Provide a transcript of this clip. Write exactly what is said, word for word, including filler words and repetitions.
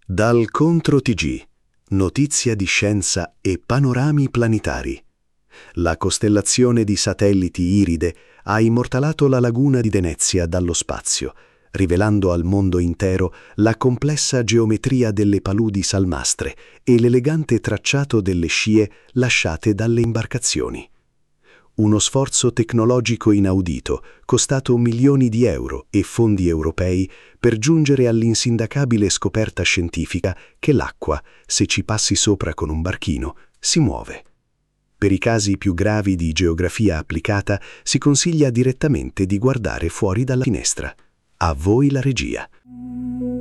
Dal Contro T G, notizia di scienza e panorami planetari. La costellazione di satelliti Iride ha immortalato la laguna di Venezia dallo spazio, rivelando al mondo intero la complessa geometria delle paludi salmastre e l'elegante tracciato delle scie lasciate dalle imbarcazioni. Uno sforzo tecnologico inaudito, costato milioni di euro e fondi europei per giungere all'insindacabile scoperta scientifica che l'acqua, se ci passi sopra con un barchino, si muove. Per i casi più gravi di geografia applicata si consiglia direttamente di guardare fuori dalla finestra. A voi la regia.